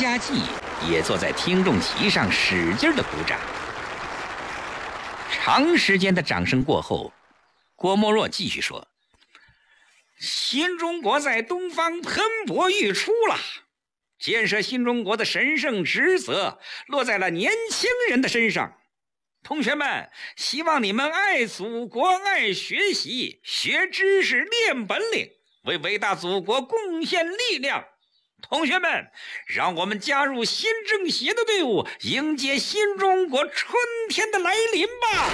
家继也坐在听众席上使劲的鼓掌。长时间的掌声过后，郭沫若继续说：新中国在东方喷薄欲出了，建设新中国的神圣职责落在了年轻人的身上。同学们，希望你们爱祖国、爱学习，学知识、练本领，为伟大祖国贡献力量。同学们，让我们加入新政协的队伍，迎接新中国春天的来临吧！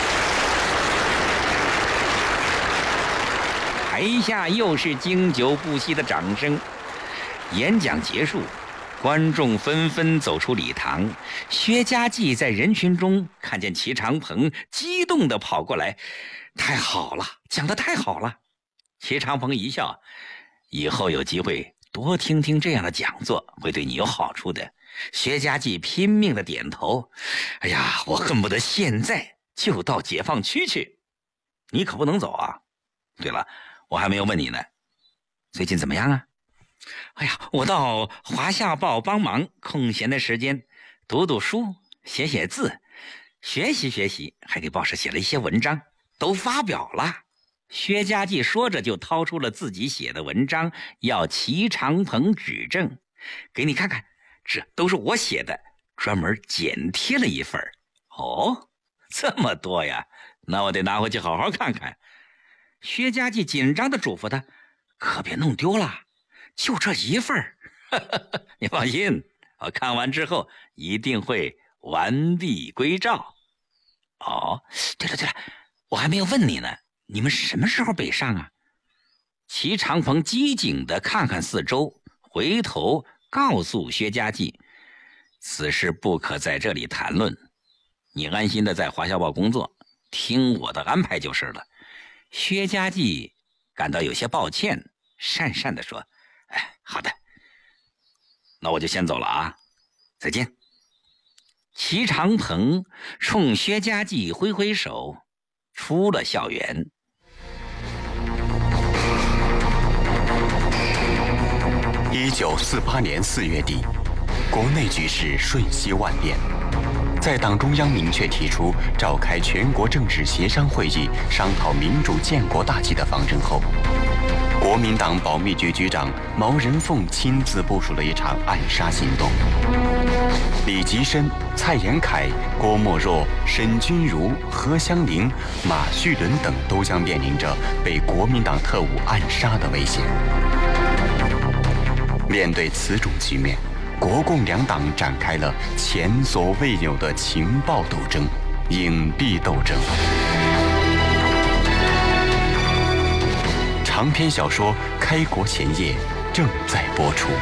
台下又是经久不息的掌声。演讲结束，观众纷纷走出礼堂。薛家继在人群中看见齐长鹏，激动地跑过来：太好了，讲得太好了！齐长鹏一笑：以后有机会多听听这样的讲座，会对你有好处的。薛家继拼命地点头：哎呀，我恨不得现在就到解放区去。你可不能走啊！对了，我还没有问你呢，最近怎么样啊？哎呀，我到华夏报帮忙，空闲的时间读读书，写写字，学习学习，还给报社写了一些文章，都发表了。薛家继说着就掏出了自己写的文章，要齐长鹏指正。给你看看，这都是我写的，专门剪贴了一份。哦，这么多呀，那我得拿回去好好看看。薛家继紧张地嘱咐他：可别弄丢了，就这一份。你放心，我看完之后一定会完璧归赵。哦，对了，我还没有问你呢，你们什么时候北上啊？齐长鹏机警地看看四周，回头告诉薛家继：此事不可在这里谈论，你安心的在华夏报工作，听我的安排就是了。薛家继感到有些抱歉，讪讪地说：哎，好的，那我就先走了啊，再见。齐长鹏冲薛家继挥挥手，出了校园。 1948年4月底，国内局势瞬息万变。在党中央明确提出召开全国政治协商会议，商讨民主建国大计的方针后，国民党保密局局长毛人凤亲自部署了一场暗杀行动。李吉深、蔡延闿、郭沫若、沈钧儒、何香凝、马叙伦等都将面临着被国民党特务暗杀的危险。面对此种局面，国共两党展开了前所未有的情报斗争、隐蔽斗争。长篇小说《开国前夜》正在播出。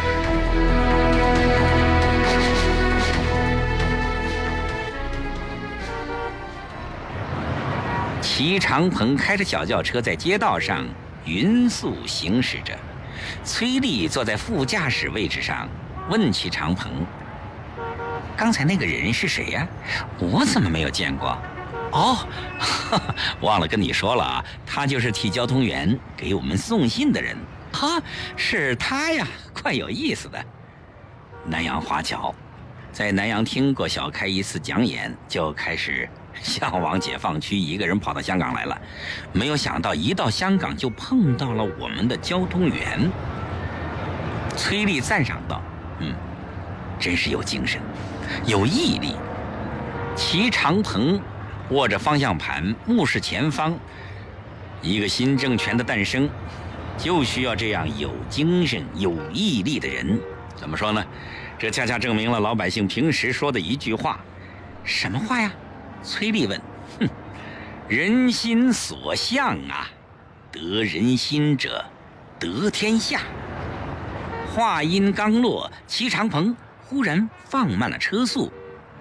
齐长鹏开着小轿车在街道上匀速行驶着，崔丽坐在副驾驶位置上，问齐长鹏：刚才那个人是谁呀？我怎么没有见过？哦，忘了跟你说了啊，他就是替交通员给我们送信的人。哈，是他呀，怪有意思的。南洋华侨，在南洋听过小开一次讲演，就开始向往解放区，一个人跑到香港来了。没有想到一到香港就碰到了我们的交通员。崔丽赞赏道：真是有精神，有毅力。齐长鹏握着方向盘，目视前方。一个新政权的诞生，就需要这样有精神、有毅力的人。怎么说呢？这恰恰证明了老百姓平时说的一句话。什么话呀？崔丽问。人心所向啊，得人心者得天下。话音刚落，齐长鹏忽然放慢了车速。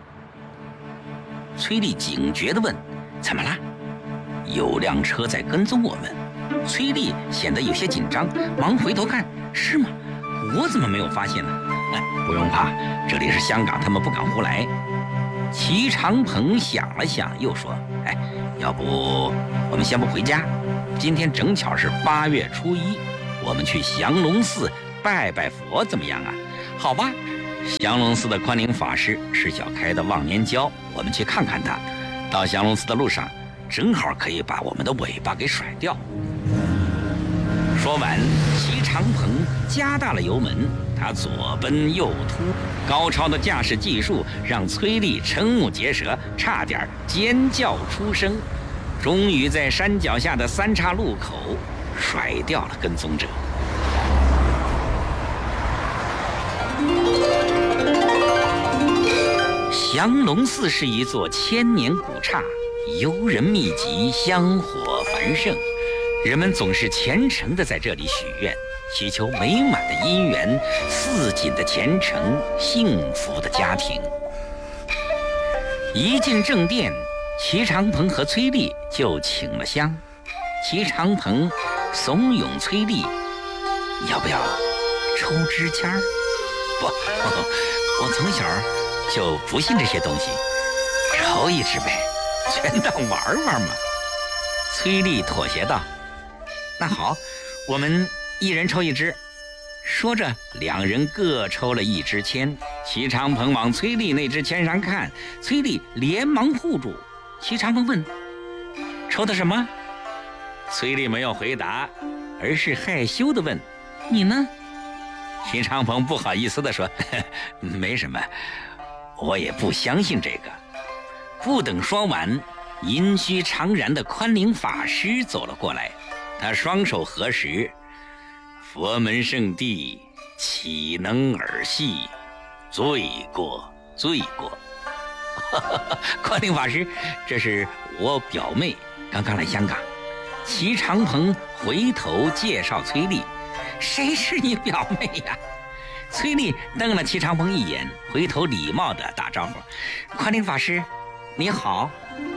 崔丽警觉地问：怎么了？有辆车在跟踪我们。崔丽显得有些紧张，忙回头看，是吗？我怎么没有发现呢？不用怕，这里是香港，他们不敢胡来。齐长鹏想了想，又说：要不我们先不回家，今天正巧是8月初1，我们去降龙寺拜拜佛怎么样啊？好吧， 降龙寺的宽宁法师是小开的忘年交，我们去看看他。到降龙寺的路上，正好可以把我们的尾巴给甩掉。说完，齐长鹏加大了油门，他左奔右突，高超的驾驶技术让崔丽瞠目结舌，差点尖叫出声。终于在山脚下的三岔路口甩掉了跟踪者。降龙寺是一座千年古刹，游人密集，香火繁盛，人们总是虔诚地在这里许愿，祈求美满的姻缘、似锦的前程、幸福的家庭。一进正殿，齐长鹏和崔丽就请了香。齐长鹏怂恿崔丽，要不要抽支签儿？不，我从小就不信这些东西，抽一支呗，全当玩玩嘛。崔丽妥协道：“那好，我们一人抽一支。”说着，两人各抽了一支签。齐长鹏往崔丽那支签上看，崔丽连忙护住。齐长鹏问：“抽的什么？”崔丽没有回答，而是害羞地问：“你呢？”齐长鹏不好意思地说：“没什么，我也不相信这个。”不等说完，阴虚长髯的宽宁法师走了过来，他双手合十：“佛门圣地，岂能儿戏？罪过，罪过！”宽宁法师，这是我表妹，刚刚来香港。齐长鹏回头介绍崔丽：“谁是你表妹呀？”崔丽瞪了齐长鹏一眼，回头礼貌地打招呼：“宽宁法师，你好。”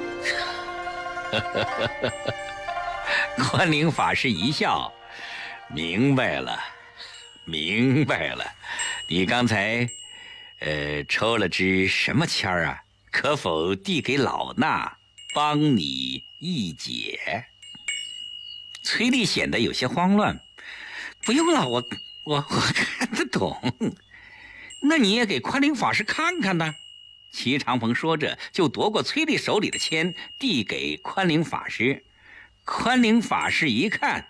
宽宁法师一笑：“明白了，明白了。你刚才，抽了支什么签儿啊？可否递给老衲，帮你一解？”崔丽显得有些慌乱：“不用了，我看得懂。”“那你也给宽宁法师看看呢。”齐长鹏说着，就夺过崔丽手里的签，递给宽宁法师。宽宁法师一看，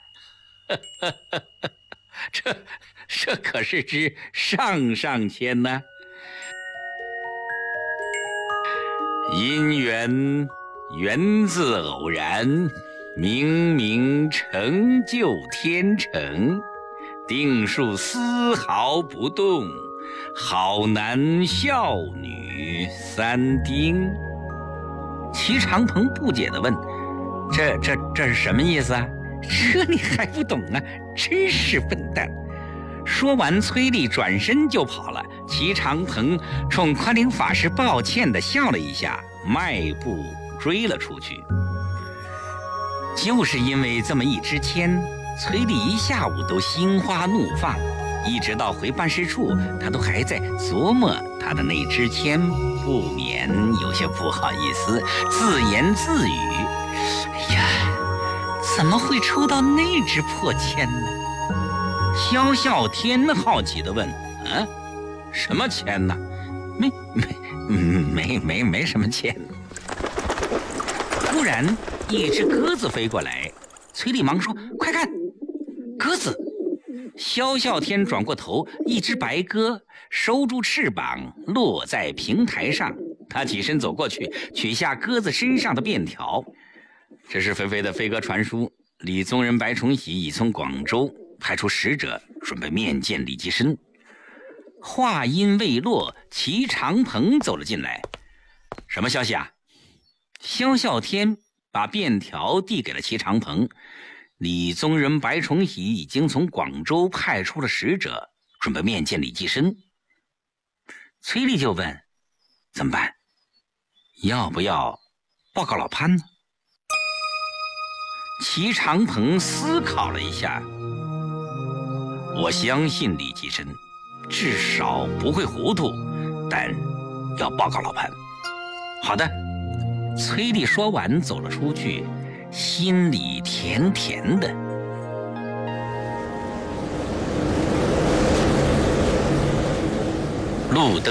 这可是支上上签呢。因缘源自偶然，冥冥成就天成，定数丝毫不动，好男孝女三丁。齐长鹏不解地问：“这是什么意思啊？这你还不懂啊？真是笨蛋！”说完，崔丽转身就跑了。齐长鹏冲宽宁法师抱歉地笑了一下，迈步追了出去。就是因为这么一支签，崔丽一下午都心花怒放，一直到回办事处，他都还在琢磨他的那支签，不免有些不好意思，自言自语：“哎呀，怎么会抽到那支破签呢？”萧啸天好奇地问：“啊，什么签呢？”“没什么签。”突然，一只鸽子飞过来，崔丽忙说：“快看，鸽子！”萧啸天转过头，一只白鸽收住翅膀，落在平台上。他起身走过去，取下鸽子身上的便条。这是飞飞的飞鸽传书，李宗仁、白崇禧已从广州派出使者，准备面见李济深。话音未落，齐长鹏走了进来。“什么消息啊？”萧啸天把便条递给了齐长鹏。李宗仁、白崇禧已经从广州派出了使者，准备面见李济深。崔丽就问：“怎么办？要不要报告老潘呢？”齐长鹏思考了一下：“我相信李济深，至少不会糊涂，但要报告老潘。”“好的。”崔丽说完走了出去，心里甜甜的。 路灯。